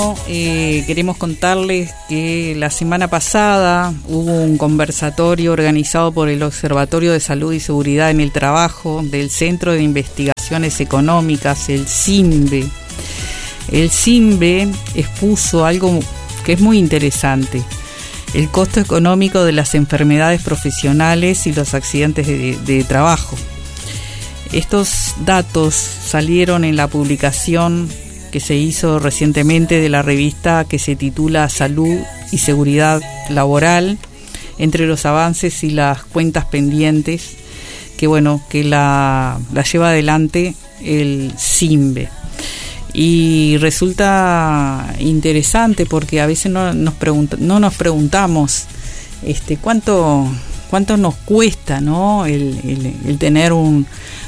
bueno, queremos contarles que la semana pasada hubo un conversatorio organizado por el Observatorio de Salud y Seguridad en el Trabajo del Centro de Investigaciones Económicas, el CINVE. El CINVE expuso algo que es muy interesante: el costo económico de las enfermedades profesionales y los accidentes de trabajo. Estos datos salieron en la publicación que se hizo recientemente de la revista que se titula Salud y Seguridad Laboral, entre los avances y las cuentas pendientes, que la lleva adelante el CINVE. Y resulta interesante porque a veces no nos preguntamos cuánto nos cuesta, ¿no? el tener un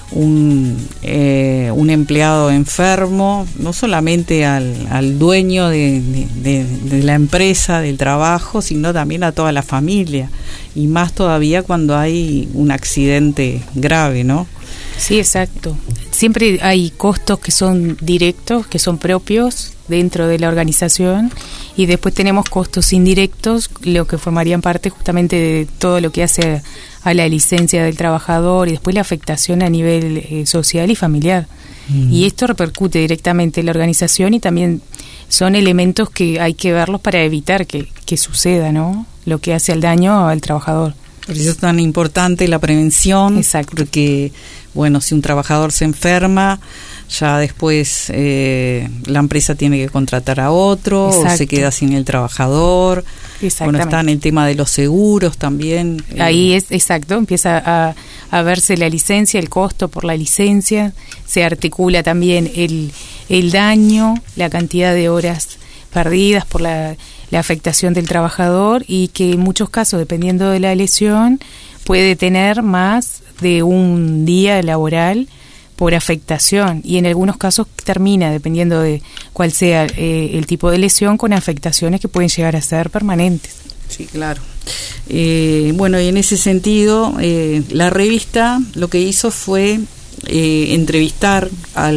empleado enfermo, no solamente al dueño de la empresa, del trabajo, sino también a toda la familia, y más todavía cuando hay un accidente grave, ¿no? Sí, exacto. Siempre hay costos que son directos, que son propios dentro de la organización, y después tenemos costos indirectos, lo que formarían parte justamente de todo lo que hace a la licencia del trabajador y después la afectación a nivel social y familiar. Y esto repercute directamente en la organización y también son elementos que hay que verlos para evitar que suceda, ¿no? Lo que hace al daño al trabajador. Por eso es tan importante la prevención. Exacto. Porque, si un trabajador se enferma, ya después la empresa tiene que contratar a otro. Exacto. O se queda sin el trabajador. Está en el tema de los seguros también. Ahí es exacto, empieza a verse la licencia, el costo por la licencia, se articula también el daño, la cantidad de horas perdidas por la afectación del trabajador, y que en muchos casos, dependiendo de la lesión, puede tener más de un día laboral por afectación, y en algunos casos termina, dependiendo de cuál sea el tipo de lesión, con afectaciones que pueden llegar a ser permanentes. Sí, claro. Y en ese sentido, la revista lo que hizo fue entrevistar a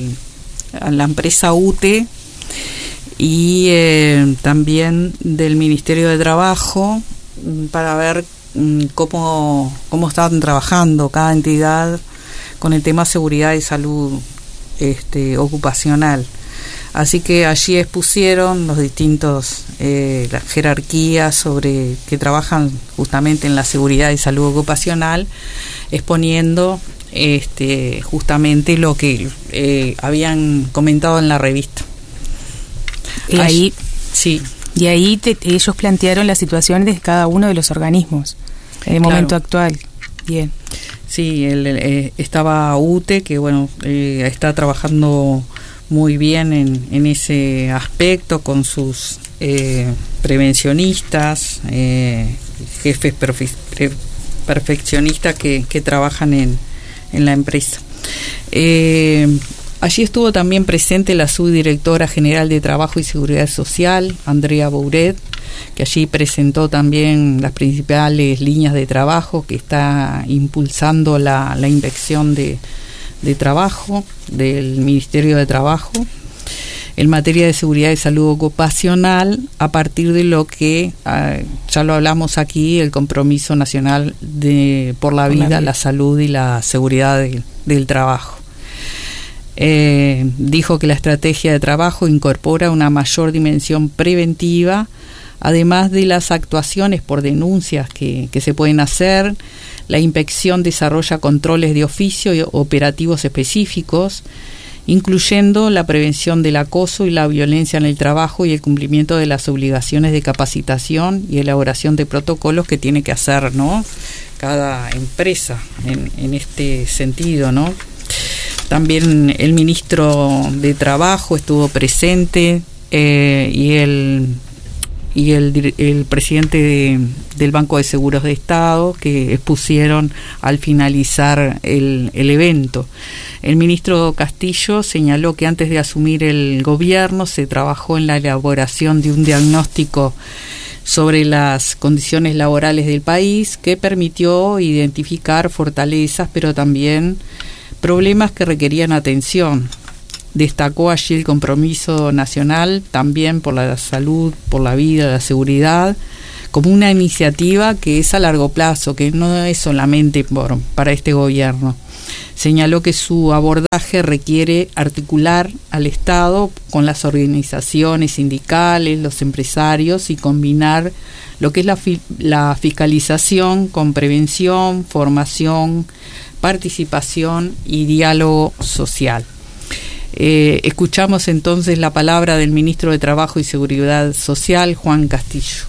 la empresa UTE y también del Ministerio de Trabajo para ver cómo estaban trabajando cada entidad con el tema seguridad y salud ocupacional. Así que allí expusieron los distintos las jerarquías sobre que trabajan justamente en la seguridad y salud ocupacional, exponiendo justamente lo que habían comentado en la revista. Y ahí, sí. Y ahí ellos plantearon las situaciones de cada uno de los organismos en el momento actual. Bien. Sí, estaba UTE, que está trabajando muy bien en ese aspecto con sus prevencionistas, jefes perfeccionistas que trabajan en la empresa. Allí estuvo también presente la subdirectora general de Trabajo y Seguridad Social, Andrea Bouret, que allí presentó también las principales líneas de trabajo que está impulsando la inspección de trabajo del Ministerio de Trabajo en materia de seguridad y salud ocupacional, a partir de lo que ya lo hablamos aquí, el compromiso nacional por la vida, la salud y la seguridad del trabajo. Dijo que la estrategia de trabajo incorpora una mayor dimensión preventiva, además de las actuaciones por denuncias que se pueden hacer. La inspección desarrolla controles de oficio y operativos específicos, incluyendo la prevención del acoso y la violencia en el trabajo y el cumplimiento de las obligaciones de capacitación y elaboración de protocolos que tiene que hacer, ¿no?, cada empresa en este sentido, ¿no? También el ministro de Trabajo estuvo presente y el presidente del Banco de Seguros de Estado, que expusieron al finalizar el evento. El ministro Castillo señaló que antes de asumir el gobierno se trabajó en la elaboración de un diagnóstico sobre las condiciones laborales del país que permitió identificar fortalezas, pero también problemas que requerían atención. Destacó allí el compromiso nacional también por la salud, por la vida, la seguridad, como una iniciativa que es a largo plazo, que no es solamente para este gobierno. Señaló que su abordaje requiere articular al Estado con las organizaciones sindicales, los empresarios y combinar lo que es la fiscalización con prevención, formación, participación y diálogo social. Escuchamos entonces la palabra del ministro de Trabajo y Seguridad Social, Juan Castillo.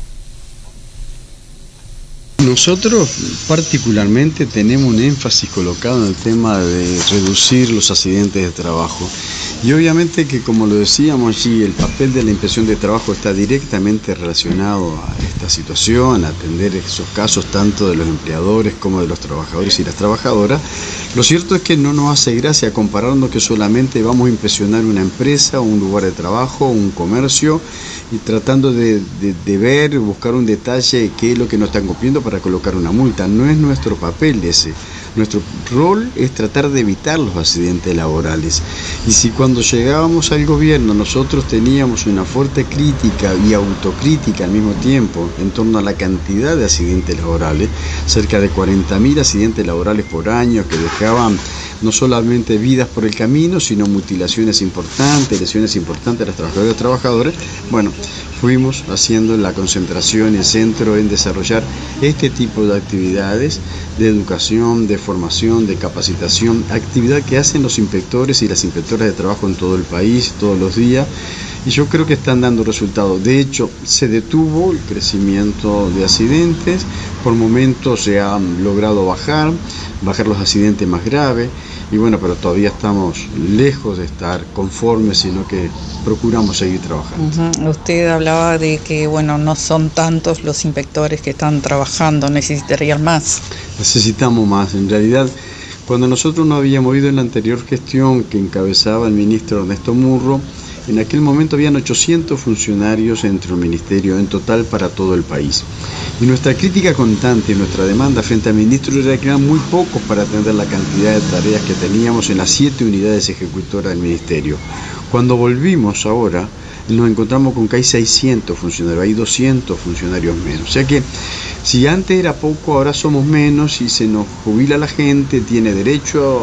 Nosotros particularmente tenemos un énfasis colocado en el tema de reducir los accidentes de trabajo. Y obviamente que, como lo decíamos allí, el papel de la inspección de trabajo está directamente relacionado a esta situación, a atender esos casos tanto de los empleadores como de los trabajadores y las trabajadoras. Lo cierto es que no nos hace gracia compararnos que solamente vamos a inspeccionar una empresa, un lugar de trabajo, un comercio, y tratando de ver, buscar un detalle, qué es lo que nos están cumpliendo para colocar una multa. No es nuestro papel ese. Nuestro rol es tratar de evitar los accidentes laborales. Y si cuando llegábamos al gobierno nosotros teníamos una fuerte crítica y autocrítica al mismo tiempo en torno a la cantidad de accidentes laborales, cerca de 40.000 accidentes laborales por año que dejaban no solamente vidas por el camino, sino mutilaciones importantes, lesiones importantes a los trabajadores y trabajadores, bueno, fuimos haciendo la concentración y el centro en desarrollar este tipo de actividades de educación, de formación, de capacitación, actividad que hacen los inspectores y las inspectoras de trabajo en todo el país, todos los días, y yo creo que están dando resultados. De hecho, se detuvo el crecimiento de accidentes, por momentos se han logrado bajar los accidentes más graves, y bueno, pero todavía estamos lejos de estar conformes, sino que procuramos seguir trabajando. Usted hablaba de que, bueno, no son tantos los inspectores que están trabajando, necesitarían más. Necesitamos más, en realidad. Cuando nosotros nos habíamos ido en la anterior gestión que encabezaba el ministro Ernesto Murro, en aquel momento habían 800 funcionarios entre el ministerio en total para todo el país. Y nuestra crítica constante y nuestra demanda frente al ministro era que eran muy pocos para atender la cantidad de tareas que teníamos en las 7 unidades ejecutoras del ministerio. Cuando volvimos ahora, nos encontramos con que hay 600 funcionarios, hay 200 funcionarios menos. O sea que si antes era poco, ahora somos menos y se nos jubila la gente, tiene derecho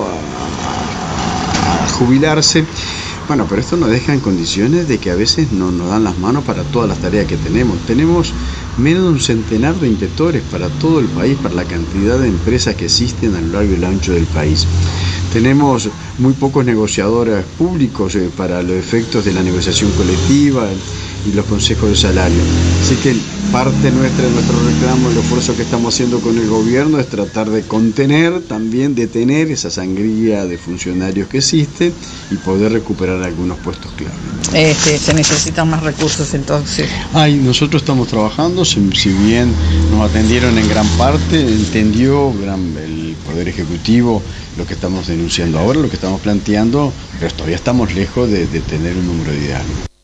a jubilarse. Bueno, pero esto nos deja en condiciones de que a veces no nos dan las manos para todas las tareas que tenemos. Tenemos menos de un centenar de inspectores para todo el país, para la cantidad de empresas que existen a lo largo y a lo ancho del país. Tenemos muy pocos negociadores públicos para los efectos de la negociación colectiva y los consejos de salario. Así que parte nuestra de nuestro reclamo, el esfuerzo que estamos haciendo con el gobierno es tratar de contener, también detener esa sangría de funcionarios que existe y poder recuperar algunos puestos clave. Se necesitan más recursos entonces. Nosotros estamos trabajando, si bien nos atendieron en gran parte, entendió el Poder Ejecutivo lo que estamos denunciando ahora, lo que estamos planteando, pero todavía estamos lejos de tener un número ideal.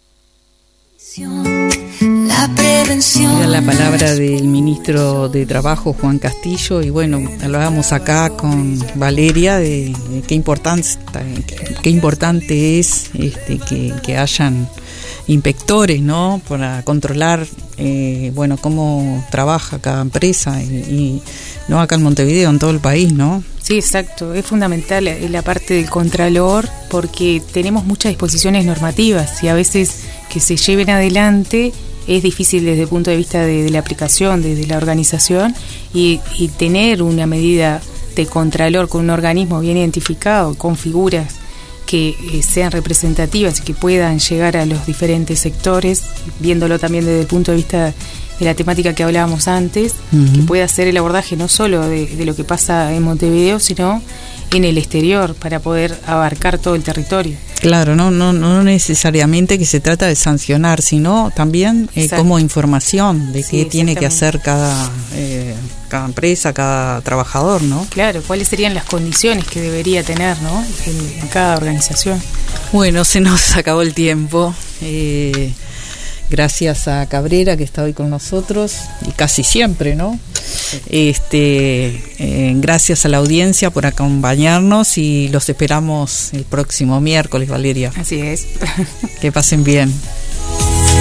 Era la palabra del ministro de Trabajo, Juan Castillo, y bueno, hablábamos acá con Valeria de qué importante es que hayan inspectores, ¿no? Para controlar, cómo trabaja cada empresa y no acá en Montevideo, en todo el país, ¿no? Sí, exacto. Es fundamental la parte del contralor porque tenemos muchas disposiciones normativas y a veces que se lleven adelante es difícil desde el punto de vista de la aplicación, desde la organización y tener una medida de contralor con un organismo bien identificado, con figuras que sean representativas y que puedan llegar a los diferentes sectores, viéndolo también desde el punto de vista de la temática que hablábamos antes, que pueda hacer el abordaje no solo de lo que pasa en Montevideo, sino en el exterior, para poder abarcar todo el territorio. Claro, no necesariamente que se trata de sancionar, sino también como información de qué tiene que hacer cada empresa, cada trabajador, ¿no? Claro, cuáles serían las condiciones que debería tener, ¿no? en cada organización. Bueno, se nos acabó el tiempo. Gracias a Cabrera, que está hoy con nosotros, y casi siempre, ¿no? Gracias a la audiencia por acompañarnos y los esperamos el próximo miércoles, Valeria. Así es. Que pasen bien.